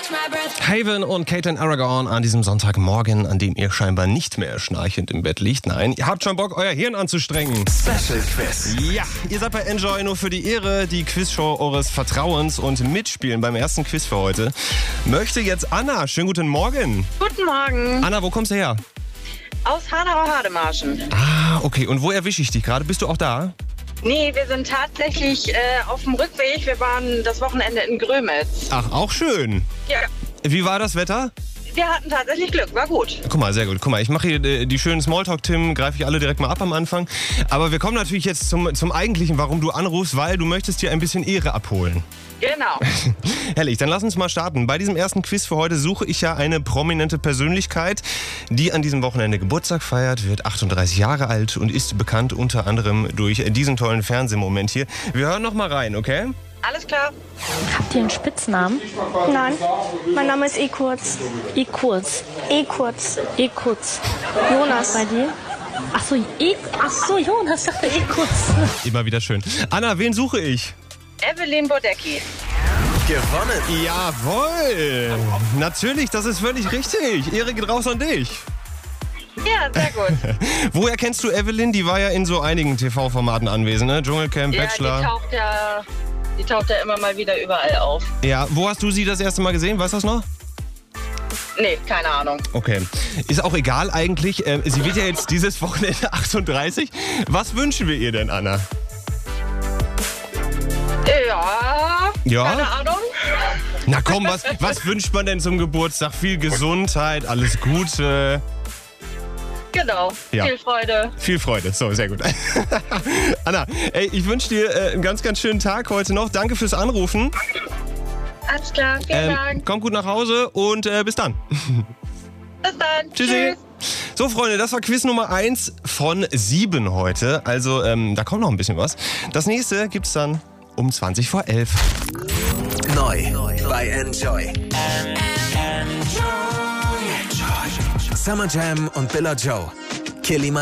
Haven und Caitlin Aragon an diesem Sonntagmorgen, an dem ihr scheinbar nicht mehr schnarchend im Bett liegt. Nein, ihr habt schon Bock, euer Hirn anzustrengen. Special Quiz. Ja, ihr seid bei Enjoy nur für die Ehre, die Quizshow eures Vertrauens, und mitspielen beim ersten Quiz für heute möchte jetzt Anna. Schönen guten Morgen. Guten Morgen. Anna, wo kommst du her? Aus Hanau-Hademarschen. Ah, okay. Und wo erwische ich dich gerade? Bist du auch da? Nee, wir sind tatsächlich auf dem Rückweg. Wir waren das Wochenende in Grömitz. Ach, auch schön. Ja, Wie war das Wetter? wir hatten tatsächlich Glück. War gut. Guck mal, sehr gut. Guck mal, ich mache hier die schönen Smalltalk-Themen, greife ich alle direkt mal ab am Anfang. Aber wir kommen natürlich jetzt zum Eigentlichen, warum du anrufst, weil du möchtest dir ein bisschen Ehre abholen. Genau. Herrlich, dann lass uns mal starten. Bei diesem ersten Quiz für heute suche ich ja eine prominente Persönlichkeit, die an diesem Wochenende Geburtstag feiert, wird 38 Jahre alt und ist bekannt unter anderem durch diesen tollen Fernsehmoment hier. Wir hören noch mal rein, okay? Alles klar. Habt ihr einen Spitznamen? Nein, mein Name ist E-Kurz. E-Kurz. E-Kurz. E-Kurz. Jonas. Bei dir? Ach so, Jonas, dachte E-Kurz. Immer wieder schön. Anna, wen suche ich? Evelyn Bodecki. Gewonnen. Jawohl! Natürlich, das ist völlig richtig. Ehre geht raus an dich. Ja, sehr gut. Woher kennst du Evelyn? Die war ja in so einigen TV-Formaten anwesend, ne? Dschungelcamp, Ja, Bachelor. die taucht ja immer mal wieder überall auf. Ja, wo hast du sie das erste Mal gesehen? Weißt du das noch? Nee, keine Ahnung. Okay. Ist auch egal eigentlich. Sie wird ja jetzt dieses Wochenende 38. Was wünschen wir ihr denn, Anna? Ja, keine Ahnung. Na komm, was wünscht man denn zum Geburtstag? Viel Gesundheit, alles Gute. Genau. Ja. Viel Freude. Viel Freude. So, sehr gut. Anna, ey, ich wünsche dir einen ganz, ganz schönen Tag heute noch. Danke fürs Anrufen. Alles klar, vielen Dank. Komm gut nach Hause und bis dann. Bis dann. Tschüssi. So, Freunde, das war Quiz Nummer 1 von 7 heute. Also, da kommt noch ein bisschen was. Das nächste gibt's dann um 20 vor 11. Neu bei Enjoy. Summer Jam und Billa Joe. Killy